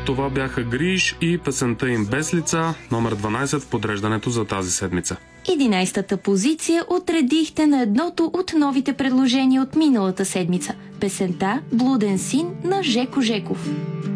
Това бяха Гриш и песента им Без лица, номер 12 в подреждането за тази седмица. 11-та позиция отредихте на едното от новите предложения от миналата седмица – песента «Блуден син» на Жеко Жеков.